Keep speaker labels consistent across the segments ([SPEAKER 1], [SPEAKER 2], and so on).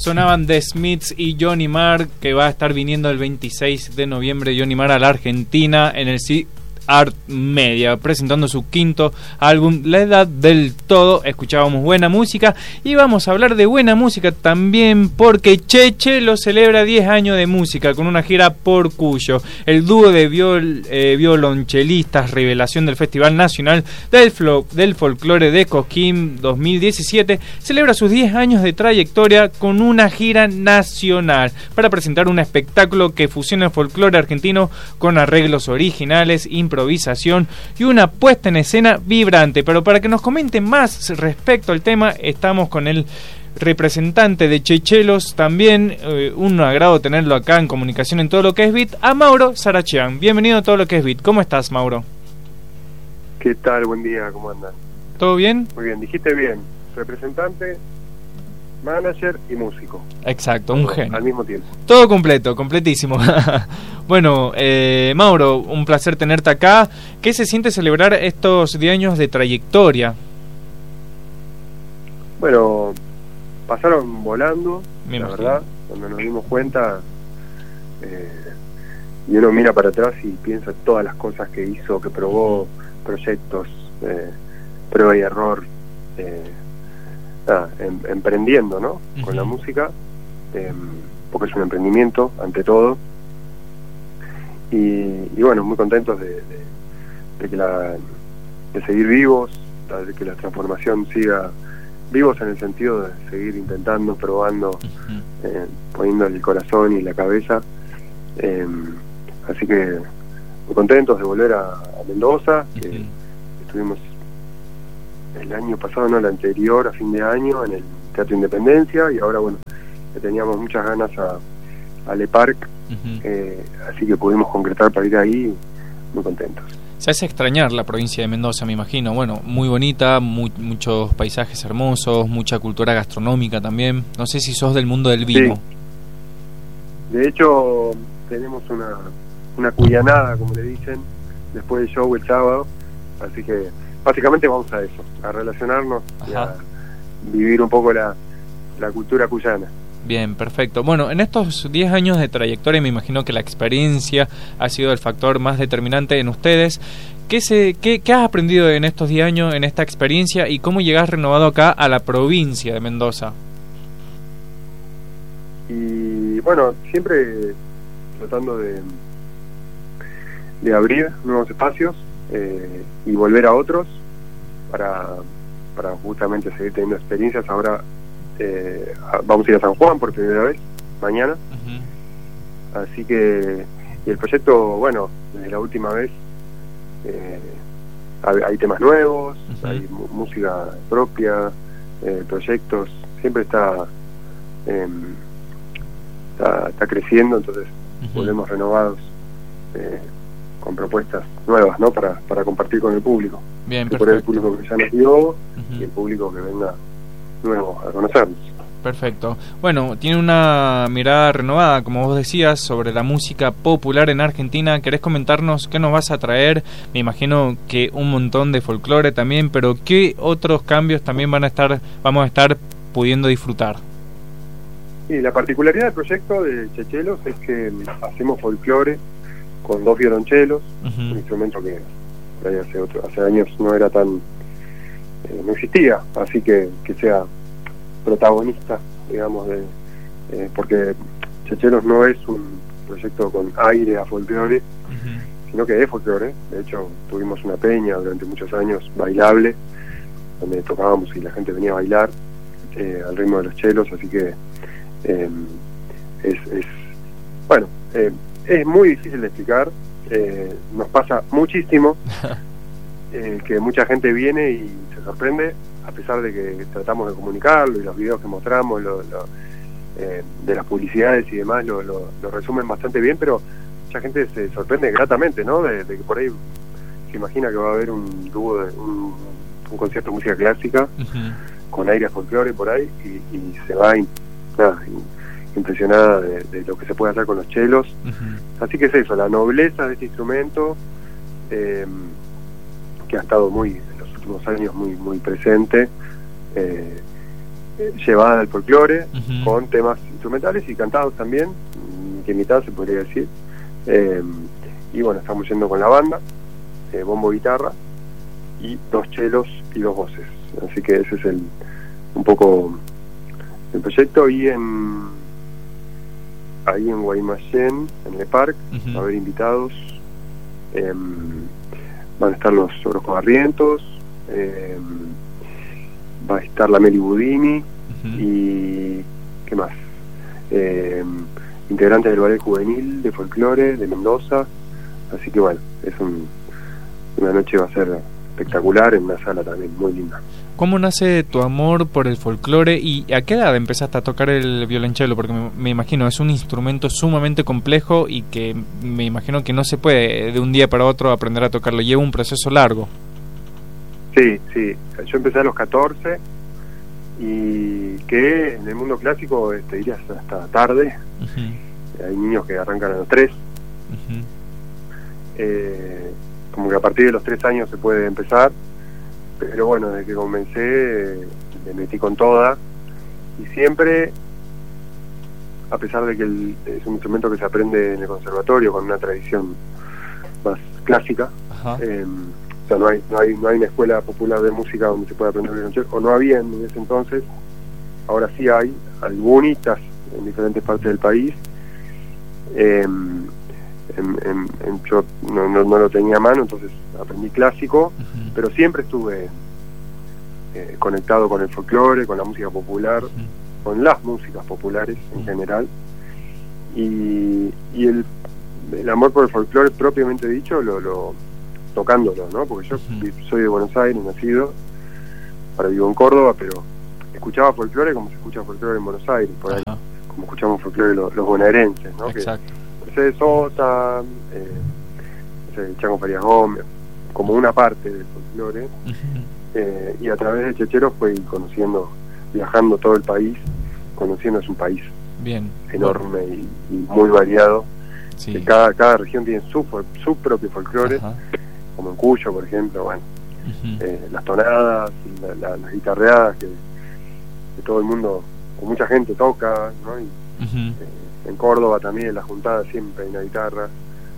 [SPEAKER 1] Sonaban The Smiths y Johnny Marr, que va a estar viniendo el 26 de noviembre Johnny Marr a la Argentina en el Art Media, presentando su quinto álbum, La Edad del Todo. Escuchábamos buena música y vamos a hablar de buena música también porque Chechelo celebra 10 años de música con una gira por Cuyo. El dúo de violonchelistas revelación del Festival Nacional del Folclore de Cosquín 2017 celebra sus 10 años de trayectoria con una gira nacional para presentar un espectáculo que fusiona el folclore argentino con arreglos originales, improvisación y una puesta en escena vibrante. Pero para que nos comente más respecto al tema, estamos con el representante de Chechelos, también un agrado tenerlo acá en comunicación en Todo Lo Que Es Beat, a Mauro Sarachian. Bienvenido a Todo Lo Que Es Beat. ¿Cómo estás, Mauro?
[SPEAKER 2] ¿Qué tal? Buen día, ¿cómo andan?
[SPEAKER 1] ¿Todo bien?
[SPEAKER 2] Muy bien, dijiste bien. Representante, manager y músico.
[SPEAKER 1] Exacto, un genio.
[SPEAKER 2] Al mismo tiempo.
[SPEAKER 1] Todo completo, completísimo. Bueno, Mauro, un placer tenerte acá. ¿Qué se siente celebrar estos 10 años de trayectoria?
[SPEAKER 2] Bueno, pasaron volando,
[SPEAKER 1] Me
[SPEAKER 2] la
[SPEAKER 1] imagino.
[SPEAKER 2] verdad, cuando nos dimos cuenta, y uno mira para atrás y piensa todas las cosas que hizo, que probó, proyectos, prueba y error, emprendiendo, ¿no? Con la música, porque es un emprendimiento ante todo, y bueno, muy contentos de seguir vivos, de que la transformación siga vivos en el sentido de seguir intentando, probando, poniendo el corazón y la cabeza, así que muy contentos de volver a Mendoza, que estuvimos el año pasado, no, el anterior, a fin de año, en el Teatro Independencia, y ahora, bueno, le teníamos muchas ganas a Le Parc, así que pudimos concretar para ir ahí, muy contentos.
[SPEAKER 1] Se hace extrañar la provincia de Mendoza, me imagino. Bueno, muy bonita, muchos paisajes hermosos, mucha cultura gastronómica también. No sé si sos del mundo del vino.
[SPEAKER 2] Sí. De hecho, tenemos una cuyanada, como le dicen, después del show el sábado, así que básicamente vamos a eso, a relacionarnos y a vivir un poco la cultura cuyana. Bien,
[SPEAKER 1] perfecto. Bueno, en estos 10 años de trayectoria me imagino que la experiencia ha sido el factor más determinante en ustedes. ¿Qué has aprendido en estos 10 años, en esta experiencia, y cómo llegás renovado acá a la provincia de Mendoza?
[SPEAKER 2] Y bueno, siempre tratando de abrir nuevos espacios y volver a otros para justamente seguir teniendo experiencias. Ahora vamos a ir a San Juan por primera vez mañana, así que, y el proyecto, bueno, desde la última vez hay temas nuevos, hay música propia, proyectos, siempre está creciendo, entonces volvemos renovados con propuestas nuevas, ¿no? Para compartir con el público.
[SPEAKER 1] Bien,
[SPEAKER 2] por el público que ya nos dio y el público que venga nuevo a conocernos.
[SPEAKER 1] Perfecto. Bueno, tiene una mirada renovada, como vos decías, sobre la música popular en Argentina. ¿Querés comentarnos qué nos vas a traer? Me imagino que un montón de folclore también, pero ¿qué otros cambios también vamos a estar pudiendo disfrutar?
[SPEAKER 2] Y la particularidad del proyecto de Chechelos es que hacemos folclore con 2 violonchelos, un instrumento que hace años no era tan no existía, así que sea protagonista, digamos, porque Chechelos no es un proyecto con aire a folclore, sino que es folclore. De hecho, tuvimos una peña durante muchos años bailable, donde tocábamos y la gente venía a bailar al ritmo de los chelos, así que es muy difícil de explicar. Nos pasa muchísimo que mucha gente viene y se sorprende, a pesar de que tratamos de comunicarlo, y los videos que mostramos de las publicidades y demás lo resumen bastante bien, pero mucha gente se sorprende gratamente, ¿no? De que por ahí se imagina que va a haber un dúo, un concierto de música clásica con aire a folclore por ahí, y se va impresionada de lo que se puede hacer con los chelos. Así que es eso, la nobleza de este instrumento, que ha estado en los últimos años muy presente, llevada al folclore, con temas instrumentales y cantados también, que mitad se podría decir. Y bueno, estamos yendo con la banda, bombo, guitarra, y 2 chelos y 2 voces. Así que ese es un poco el proyecto. Y ahí en Guaymallén, en el parque, va a haber invitados. Van a estar los Barrientos, va a estar la Meli Budini, y ¿qué más? Integrantes del ballet juvenil de folclore de Mendoza. Así que bueno, una noche va a ser espectacular, en una sala también muy linda.
[SPEAKER 1] ¿Cómo nace tu amor por el folclore y a qué edad empezaste a tocar el violonchelo? Porque me imagino, es un instrumento sumamente complejo y que me imagino que no se puede de un día para otro aprender a tocarlo, lleva un proceso largo.
[SPEAKER 2] Sí, yo empecé a los 14 y que en el mundo clásico dirías hasta tarde. Hay niños que arrancan a los 3. Como que a partir de los 3 años se puede empezar, pero bueno, desde que comencé le metí con toda, y siempre, a pesar de que es un instrumento que se aprende en el conservatorio con una tradición más clásica, o sea, no hay una escuela popular de música donde se pueda aprender el violonchelo, o no había en ese entonces. Ahora sí hay algunitas en diferentes partes del país. Yo no lo tenía a mano, entonces aprendí clásico, pero siempre estuve conectado con el folclore, con la música popular, con las músicas populares en general, y el amor por el folclore propiamente dicho lo tocándolo, ¿no? Porque yo soy de Buenos Aires, nacido, ahora vivo en Córdoba, pero escuchaba folclore como se escucha folclore en Buenos Aires, por ahí, como escuchamos folclore los bonaerenses, ¿no?
[SPEAKER 1] Exacto.
[SPEAKER 2] De Sosa, Chango Farías Gómez, como una parte del folclore, y a través de Chechelos fui viajando todo el país, conociendo. Es un país enorme y muy variado. Sí. Cada región tiene su propio folclore, como en Cuyo, por ejemplo, bueno, las tonadas, las guitarreadas que todo el mundo, que mucha gente toca, ¿no? En Córdoba también, en la juntada siempre hay una guitarra,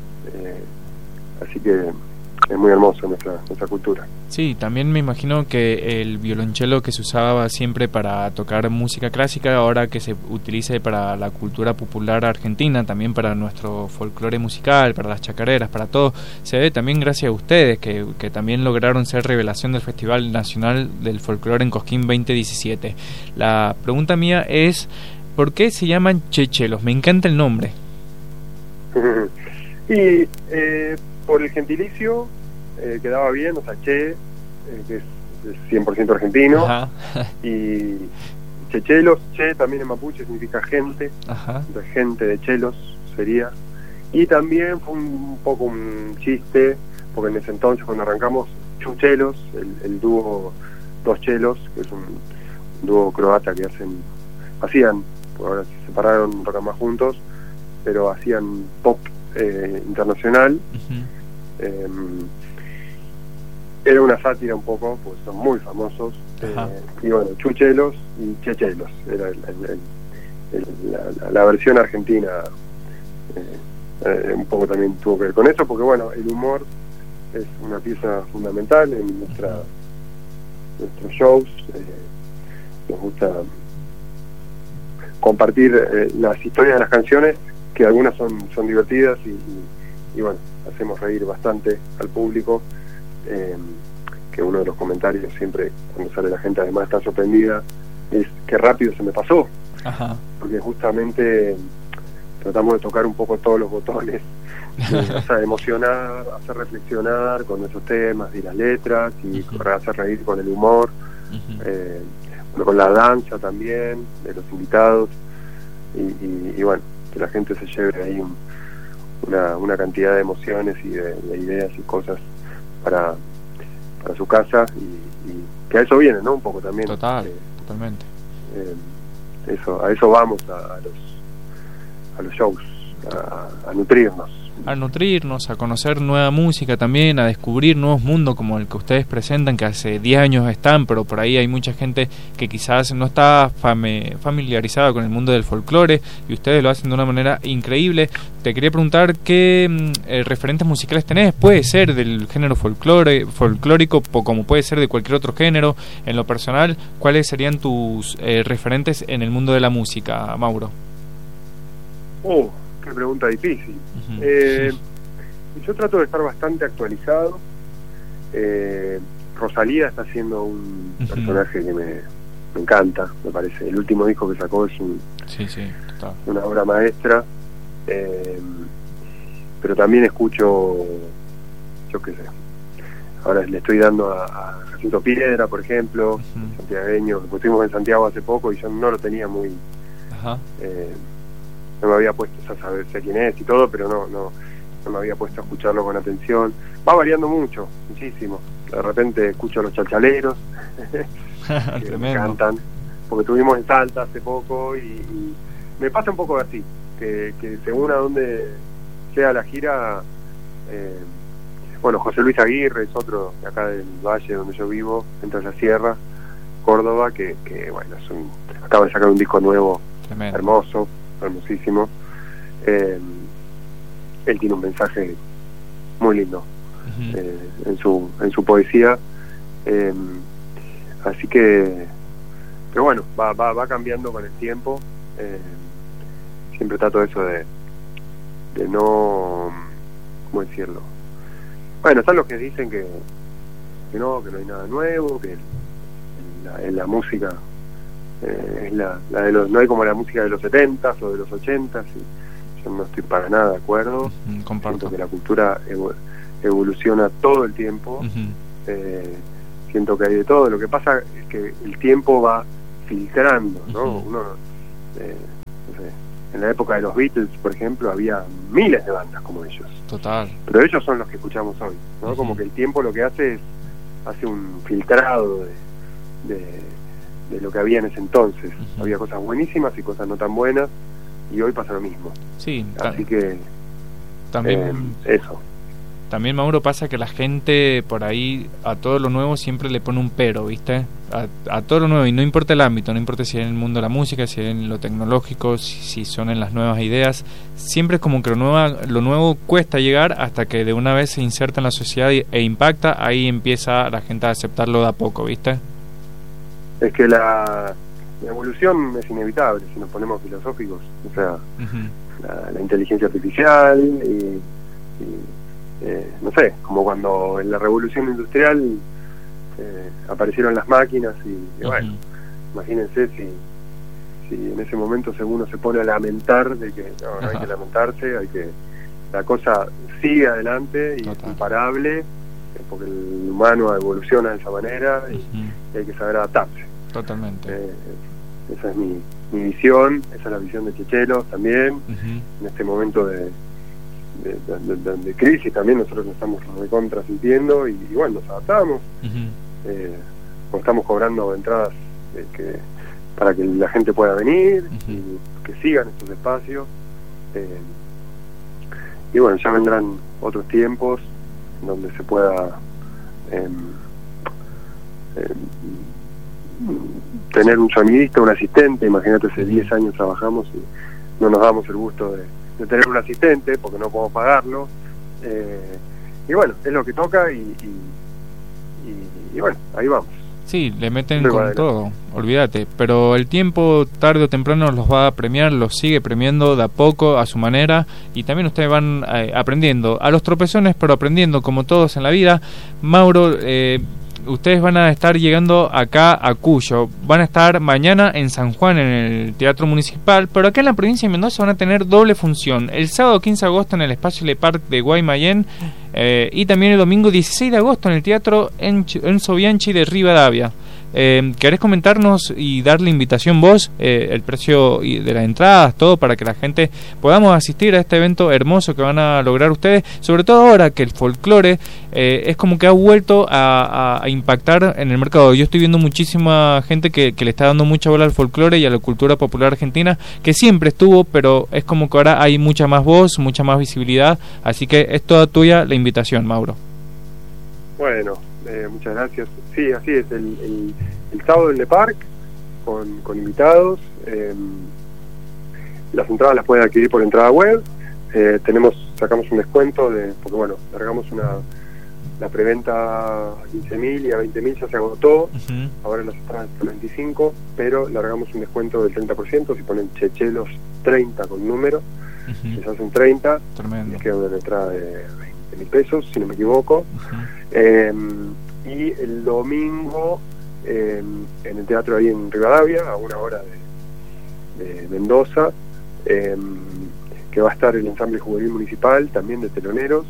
[SPEAKER 2] así que es muy hermoso nuestra cultura.
[SPEAKER 1] Sí, también me imagino que el violonchelo que se usaba siempre para tocar música clásica, ahora que se utilice para la cultura popular argentina, también para nuestro folclore musical, para las chacareras, para todo, se debe también gracias a ustedes, que también lograron ser revelación del Festival Nacional del Folclore en Cosquín 2017. La pregunta mía es, ¿por qué se llaman chechelos? Me encanta el nombre.
[SPEAKER 2] Y por el gentilicio quedaba bien, o sea, che, que es 100% argentino. Y chechelos, che también en mapuche significa gente, entonces gente de chelos sería. Y también fue un poco un chiste, porque en ese entonces cuando arrancamos Chuchelos, el dúo Dos Chelos, que es un dúo croata que hacían, ahora se separaron, no tocan más juntos, pero hacían pop internacional. Era una sátira un poco, porque son muy famosos, y bueno, Chuchelos y Chechelos era la versión argentina. Un poco también tuvo que ver con eso, porque bueno, el humor es una pieza fundamental en nuestros shows. Nos gusta compartir las historias de las canciones, que algunas son divertidas y bueno, hacemos reír bastante al público, que uno de los comentarios siempre cuando sale la gente además está sorprendida es qué rápido se me pasó. Porque justamente tratamos de tocar un poco todos los botones, o sea, emocionar, hacer reflexionar con nuestros temas y las letras, y hacer reír con el humor, con la danza también de los invitados, y bueno, que la gente se lleve ahí una cantidad de emociones y de ideas y cosas para su casa, y que a eso viene, ¿no? Un poco también.
[SPEAKER 1] Totalmente.
[SPEAKER 2] A eso vamos a los shows, a nutrirnos.
[SPEAKER 1] a nutrirnos, a conocer nueva música también, a descubrir nuevos mundos como el que ustedes presentan, que hace 10 años están, pero por ahí hay mucha gente que quizás no está familiarizada con el mundo del folclore, y ustedes lo hacen de una manera increíble. Te quería preguntar qué referentes musicales tenés. Puede ser del género folclórico, como puede ser de cualquier otro género. En lo personal, ¿cuáles serían tus referentes en el mundo de la música, Mauro?
[SPEAKER 2] Qué pregunta difícil. Yo trato de estar bastante actualizado. Rosalía está haciendo un personaje que me encanta, me parece. El último disco que sacó es una obra maestra. Pero también escucho, yo qué sé, ahora le estoy dando a Jacinto Piedra, por ejemplo, santiagueño, que estuvimos en Santiago hace poco y yo no lo tenía muy... no me había puesto a saber quién es y todo, pero no me había puesto a escucharlo con atención. Va variando muchísimo. De repente escucho a los Chalchaleros que me cantan, porque estuvimos en Salta hace poco y me pasa un poco así, que según a donde sea la gira, José Luis Aguirre es otro de acá del valle donde yo vivo, entre la Sierra, Córdoba, que acaba de sacar un disco nuevo. Tremendo. Hermosísimo. Él tiene un mensaje muy lindo en su poesía, así que, pero bueno, va cambiando con el tiempo. Siempre trato eso de no, ¿cómo decirlo? Bueno, están los que dicen que no hay nada nuevo, que en la música es la de los, no hay como la música de los 70s o de los 80s, y yo no estoy para nada de acuerdo. Siento que la cultura evoluciona todo el tiempo. Siento que hay de todo. Lo que pasa es que el tiempo va filtrando, ¿no? Uno, no sé, en la época de los Beatles, por ejemplo, había miles de bandas como ellos.
[SPEAKER 1] Total.
[SPEAKER 2] Pero ellos son los que escuchamos hoy, ¿no? Como que el tiempo lo que hace un filtrado de lo que había en ese entonces. Había cosas buenísimas y cosas no tan buenas, y hoy pasa lo mismo.
[SPEAKER 1] Sí.
[SPEAKER 2] Así que
[SPEAKER 1] también
[SPEAKER 2] eso.
[SPEAKER 1] También, Mauro, pasa que la gente por ahí a todo lo nuevo siempre le pone un pero, ¿viste? A todo lo nuevo, y no importa el ámbito, no importa si es en el mundo de la música, si es en lo tecnológico, si son en las nuevas ideas. Siempre es como que lo nuevo cuesta llegar hasta que de una vez se inserta en la sociedad e impacta. Ahí empieza la gente a aceptarlo de a poco, ¿viste?
[SPEAKER 2] Es que la evolución es inevitable si nos ponemos filosóficos. O sea, la inteligencia artificial y no sé, como cuando en la revolución industrial aparecieron las máquinas y bueno, imagínense si en ese momento uno se pone a lamentar de que no hay que lamentarse, la cosa sigue adelante y es imparable, porque el humano evoluciona de esa manera y hay que saber adaptarse.
[SPEAKER 1] Totalmente.
[SPEAKER 2] Esa es mi visión, esa es la visión de Chechelos también. En este momento de crisis también nosotros nos estamos recontra sintiendo y bueno, nos adaptamos. Estamos cobrando entradas para que la gente pueda venir y que sigan estos espacios, y bueno, ya vendrán otros tiempos donde se pueda tener un sonidista, un asistente. Imagínate, hace 10 años trabajamos y no nos damos el gusto de tener un asistente porque no podemos pagarlo, y bueno, es lo que toca y bueno, ahí vamos.
[SPEAKER 1] Sí, le meten con todo, olvídate, pero el tiempo tarde o temprano los va a premiar, los sigue premiando de a poco a su manera, y también ustedes van aprendiendo a los tropezones, pero aprendiendo como todos en la vida. Mauro, ustedes van a estar llegando acá a Cuyo, van a estar mañana en San Juan en el Teatro Municipal, pero acá en la provincia de Mendoza van a tener doble función, el sábado 15 de agosto en el Espacio Le Parc de Guaymallén, y también el domingo 16 de agosto en el Teatro Enzo Bianchi de Rivadavia. ¿Querés comentarnos y darle invitación vos, el precio de las entradas, todo, para que la gente podamos asistir a este evento hermoso que van a lograr ustedes, sobre todo ahora que el folclore es como que ha vuelto a impactar en el mercado? Yo estoy viendo muchísima gente que le está dando mucha bola al folclore y a la cultura popular argentina, que siempre estuvo, pero es como que ahora hay mucha más voz, mucha más visibilidad, así que es toda tuya la invitación, Mauro.
[SPEAKER 2] Bueno, muchas gracias. Sí, así es, el sábado en Le Parc, con invitados. Las entradas las pueden adquirir por entrada web. Sacamos un descuento porque bueno, largamos la preventa a 15.000 y a 20.000 ya se agotó. Ahora las entradas están 25, pero largamos un descuento del 30%. Si ponen Chechelos 30 con número, les hacen 30.
[SPEAKER 1] Tremendo.
[SPEAKER 2] Les queda una entrada de 20.000 pesos, si no me equivoco. Y el domingo en el teatro ahí en Rivadavia, a 1 hora de Mendoza, que va a estar el ensamble juvenil municipal, también de teloneros,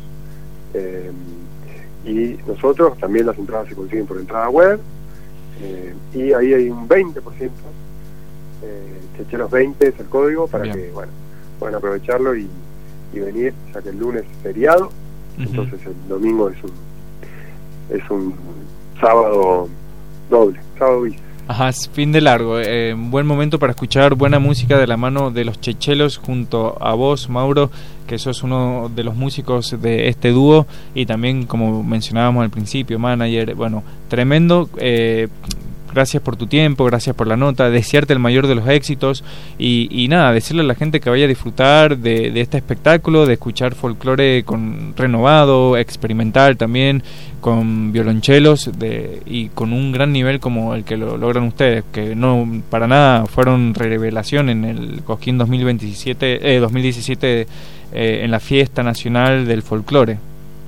[SPEAKER 2] y nosotros también. Las entradas se consiguen por entrada web, y ahí hay un 20%, Chechelos 20 es el código, para Bien. Que bueno, puedan aprovecharlo y venir, ya que el lunes es feriado. Entonces el domingo es un sábado doble, sábado bis.
[SPEAKER 1] Ajá, es fin de largo, buen momento para escuchar buena música de la mano de los Chechelos, junto a vos, Mauro, que sos uno de los músicos de este dúo, y también, como mencionábamos al principio, manager. Bueno, tremendo. Gracias por tu tiempo, gracias por la nota, desearte el mayor de los éxitos y nada, decirle a la gente que vaya a disfrutar de este espectáculo, de escuchar folclore renovado, experimental también, con violonchelos y con un gran nivel como el que lo logran ustedes, que no para nada fueron revelación en el Cosquín 2017 en la Fiesta Nacional del Folclore.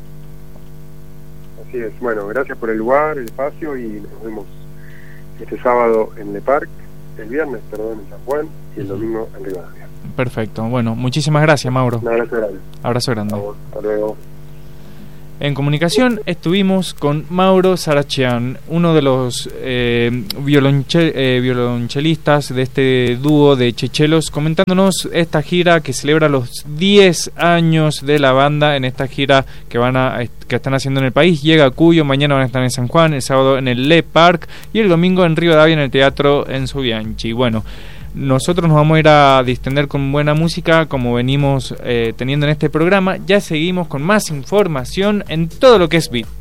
[SPEAKER 2] Así es, bueno, gracias por el lugar, el espacio, y nos vemos este sábado en Le Parc, el viernes, en San Juan, y el domingo en Rivadavia.
[SPEAKER 1] Perfecto, bueno, muchísimas gracias, Mauro.
[SPEAKER 2] Un abrazo grande.
[SPEAKER 1] Abrazo grande.
[SPEAKER 2] Hasta luego.
[SPEAKER 1] En comunicación estuvimos con Mauro Sarachian, uno de los violonchelistas de este dúo de Chechelos, comentándonos esta gira que celebra los 10 años de la banda, en esta gira que están haciendo en el país. Llega a Cuyo, mañana van a estar en San Juan, el sábado en el Le Parc y el domingo en Rivadavia en el Teatro Enzo Bianchi. Bueno, nosotros nos vamos a ir a distender con buena música, como venimos teniendo en este programa. Ya seguimos con más información en todo lo que es Beat.